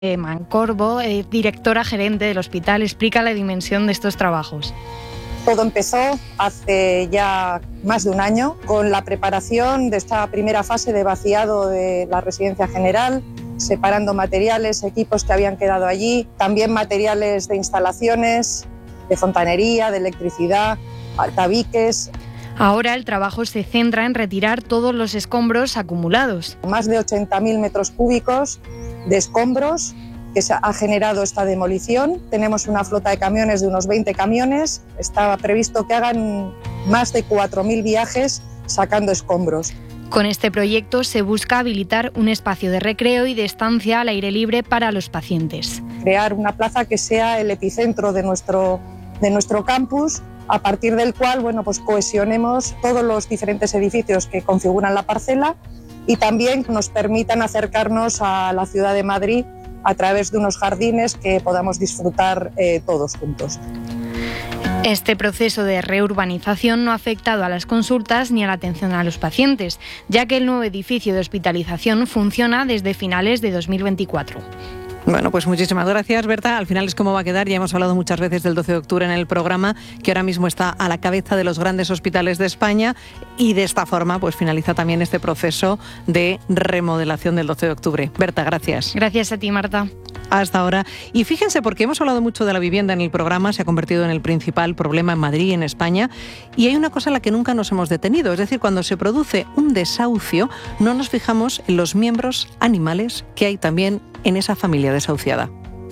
Mancorbo, directora gerente del hospital, explica la dimensión de estos trabajos. Todo empezó hace ya más de un año con la preparación de esta primera fase de vaciado de la residencia general, separando materiales, equipos que habían quedado allí, también materiales de instalaciones, de fontanería, de electricidad, tabiques. Ahora el trabajo se centra en retirar todos los escombros acumulados. Más de 80.000 metros cúbicos de escombros que se ha generado esta demolición. Tenemos una flota de camiones de unos 20 camiones. Estaba previsto que hagan más de 4.000 viajes sacando escombros. Con este proyecto se busca habilitar un espacio de recreo y de estancia al aire libre para los pacientes. Crear una plaza que sea el epicentro de nuestro campus, a partir del cual pues cohesionemos todos los diferentes edificios que configuran la parcela y también nos permitan acercarnos a la ciudad de Madrid a través de unos jardines que podamos disfrutar todos juntos. Este proceso de reurbanización no ha afectado a las consultas ni a la atención a los pacientes, ya que el nuevo edificio de hospitalización funciona desde finales de 2024. Bueno, pues muchísimas gracias, Berta. Al final es cómo va a quedar. Ya hemos hablado muchas veces del 12 de octubre en el programa, que ahora mismo está a la cabeza de los grandes hospitales de España, y de esta forma pues finaliza también este proceso de remodelación del 12 de octubre. Berta, gracias. Gracias a ti, Marta. Hasta ahora. Y fíjense, porque hemos hablado mucho de la vivienda en el programa, se ha convertido en el principal problema en Madrid y en España, y hay una cosa en la que nunca nos hemos detenido, es decir, cuando se produce un desahucio, no nos fijamos en los miembros animales que hay también en esa familia desahuciada.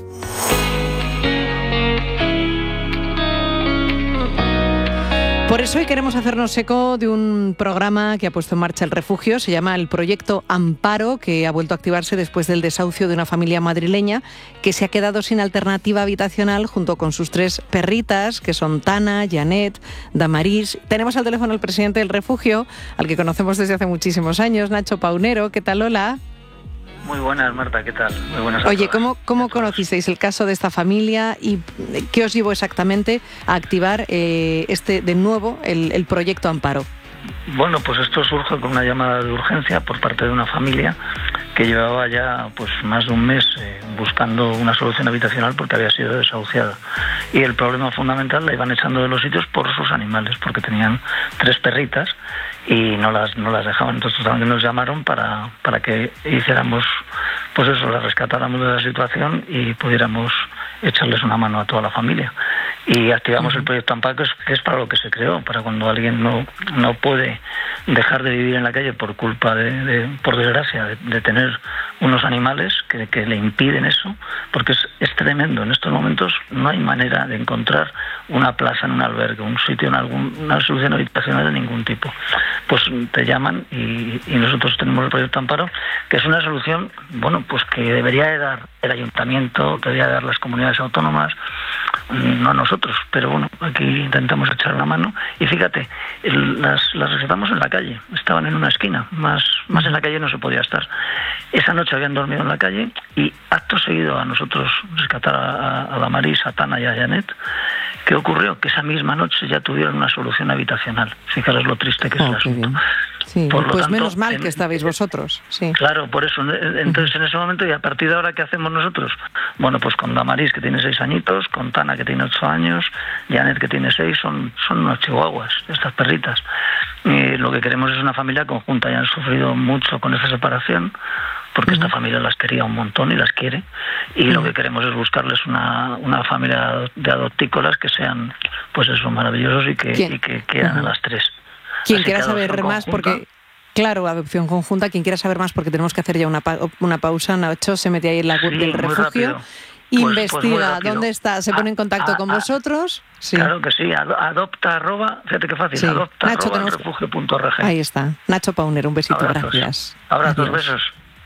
Por eso hoy queremos hacernos eco de un programa que ha puesto en marcha el Refugio. Se llama el Proyecto Amparo, que ha vuelto a activarse después del desahucio de una familia madrileña que se ha quedado sin alternativa habitacional junto con sus 3 perritas, que son Tana, Janet, Damaris. Tenemos al teléfono al presidente del Refugio, al que conocemos desde hace muchísimos años, Nacho Paunero. ¿Qué tal, hola? Muy buenas, Marta, ¿qué tal? Muy buenas. Oye, ¿cómo conocisteis el caso de esta familia y qué os llevó exactamente a activar de nuevo el proyecto Amparo? Bueno, pues esto surge con una llamada de urgencia por parte de una familia que llevaba ya pues más de un mes buscando una solución habitacional porque había sido desahuciada. Y el problema fundamental, la iban echando de los sitios por sus animales, porque tenían 3 perritas y no las dejaban. Entonces también nos llamaron para que hiciéramos, pues eso, las rescatáramos de la situación y pudiéramos echarles una mano a toda la familia. Y activamos el proyecto Amparo, que es para lo que se creó, para cuando alguien no puede dejar de vivir en la calle por culpa por desgracia, de tener unos animales que le impiden eso, porque es tremendo. En estos momentos no hay manera de encontrar una plaza en un albergue, un sitio una solución habitacional de ningún tipo. Pues te llaman y nosotros tenemos el proyecto Amparo, que es una solución, bueno, pues que debería de dar el ayuntamiento, debería de dar las comunidades autónomas, no nosotros, pero bueno, aquí intentamos echar una mano. Y fíjate, las rescatamos en la calle, estaban en una esquina, más en la calle no se podía estar. Esa noche habían dormido en la calle y acto seguido a nosotros rescatar a Damaris, a Tana y a Janet. ¿Qué ocurrió? Que esa misma noche ya tuvieron una solución habitacional. Fijaros lo triste que es el asunto. Sí, por lo pues tanto, menos mal que estabais vosotros. Sí. Claro, por eso. Entonces, en ese momento, y a partir de ahora, ¿qué hacemos nosotros? Bueno, pues con Damaris, que tiene 6 añitos, con Tana, que tiene 8 años, Janet, que tiene 6, son unos chihuahuas, estas perritas. Y lo que queremos es una familia conjunta. Ya han sufrido mucho con esa separación, porque esta familia las quería un montón y las quiere, y lo que queremos es buscarles una familia de adoptícolas que sean, pues eso, maravillosos y que quieran a las 3. Quien quiera saber más, porque claro, adopción conjunta, quien quiera saber más, porque tenemos que hacer ya una pausa. Nacho se mete ahí en la web del Refugio, investiga dónde está, se pone en contacto con vosotros. Sí. Claro que sí, adopta fíjate qué fácil, sí. adopta Nacho, refugio.org. Ahí está, Nacho Paunero, un besito, abrazos. Gracias. Abrazos, Adiós. besos.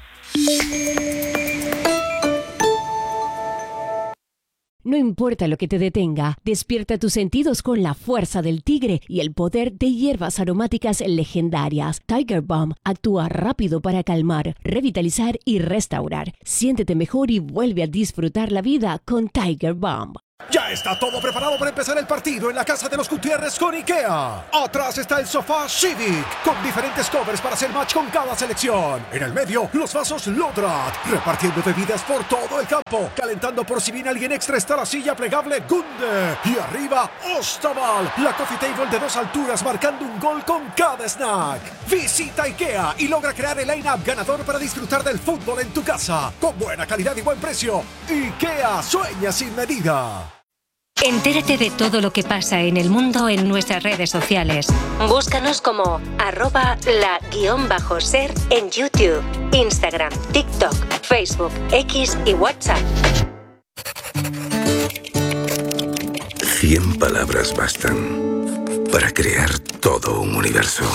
No importa lo que te detenga, despierta tus sentidos con la fuerza del tigre y el poder de hierbas aromáticas legendarias. Tiger Balm actúa rápido para calmar, revitalizar y restaurar. Siéntete mejor y vuelve a disfrutar la vida con Tiger Balm. Ya está todo preparado para empezar el partido en la casa de los Gutiérrez con IKEA. Atrás está el sofá Civic, con diferentes covers para hacer match con cada selección. En el medio, los vasos Lodrat, repartiendo bebidas por todo el campo. Calentando por si viene alguien extra está la silla plegable Gunde. Y arriba, Ostaval, la coffee table de 2 alturas marcando un gol con cada snack. Visita IKEA y logra crear el line-up ganador para disfrutar del fútbol en tu casa. Con buena calidad y buen precio. IKEA sueña sin medida. Entérate de todo lo que pasa en el mundo en nuestras redes sociales. Búscanos como @la_ser en YouTube, Instagram, TikTok, Facebook, X y WhatsApp. 100 palabras bastan para crear todo un universo.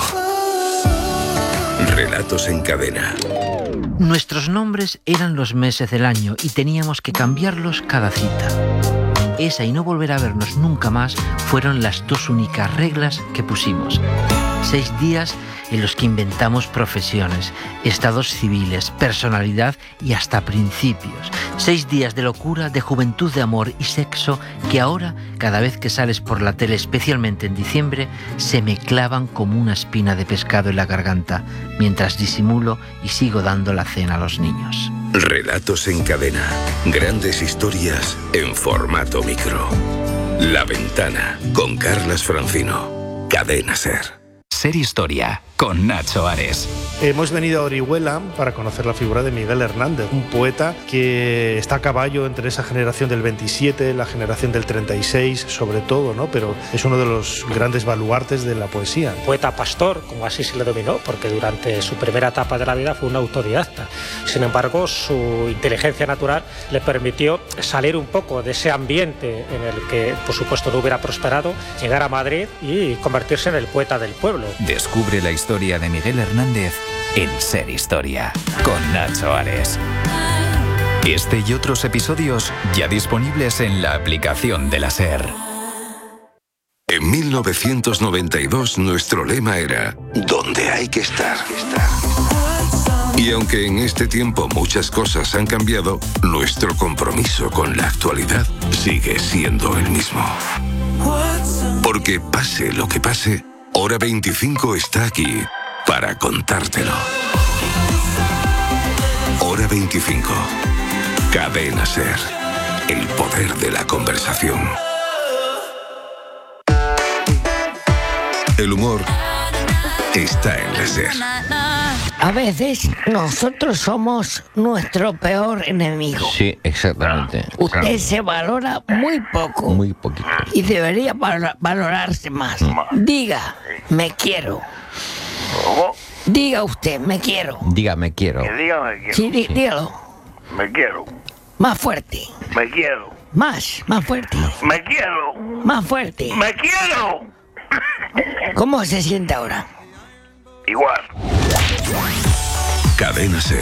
Relatos en cadena. Nuestros nombres eran los meses del año y teníamos que cambiarlos cada cita. Esa y no volver a vernos nunca más fueron las 2 únicas reglas que pusimos. 6 días en los que inventamos profesiones, estados civiles, personalidad y hasta principios. 6 días de locura, de juventud, de amor y sexo que ahora, cada vez que sales por la tele, especialmente en diciembre, se me clavan como una espina de pescado en la garganta, mientras disimulo y sigo dando la cena a los niños. Relatos en cadena. Grandes historias en formato micro. La Ventana, con Carlas Francino. Cadena Ser. Ser Historia, con Nacho Ares. Hemos venido a Orihuela para conocer la figura de Miguel Hernández, un poeta que está a caballo entre esa generación del 27, la generación del 36, sobre todo, ¿no? Pero es uno de los grandes baluartes de la poesía. Poeta pastor, como así se le dominó, porque durante su primera etapa de la vida fue un autodidacta. Sin embargo, su inteligencia natural le permitió salir un poco de ese ambiente en el que, por supuesto, no hubiera prosperado, llegar a Madrid y convertirse en el poeta del pueblo. Descubre la historia de Miguel Hernández en Ser Historia, con Nacho Ares. Este y otros episodios ya disponibles en la aplicación de la Ser. En 1992 nuestro lema era ¿dónde hay que estar? Y aunque en este tiempo muchas cosas han cambiado, nuestro compromiso con la actualidad sigue siendo el mismo. Porque pase lo que pase, Hora 25 está aquí para contártelo. Hora 25. Cadena Ser. El poder de la conversación. El humor está en la Ser. A veces nosotros somos nuestro peor enemigo. Sí, exactamente. Usted se valora muy poco. Muy poquito. Y debería valorarse más. Diga, me quiero. ¿Cómo? Diga usted, me quiero. Diga, me quiero. Que diga me quiero. Sí, dígalo. Me quiero. Más fuerte. Me quiero. Más fuerte. Me quiero. Más fuerte. Me quiero. ¿Cómo se siente ahora? Igual. Cadena Ser.